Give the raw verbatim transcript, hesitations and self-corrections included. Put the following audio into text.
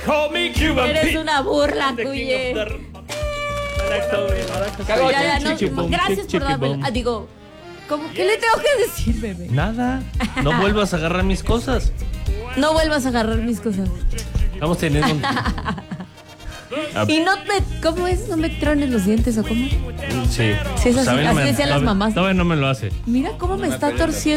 call me Cuban Eres Pete. una burla, The king Cuye. of the- Ya, ya, no, Chiquibum, gracias por darme. chiquibum. Ah, digo, ¿cómo, ¿qué le tengo que decir, bebé? Nada. No vuelvas a agarrar mis cosas. No vuelvas a agarrar mis cosas. Estamos teniendo un. Y no me, ¿cómo es? ¿No me trones los dientes o cómo? Sí. Sí, es así, Todavía así me- decían las todavía- mamás. Todavía no me lo hace. Mira cómo me está torciendo.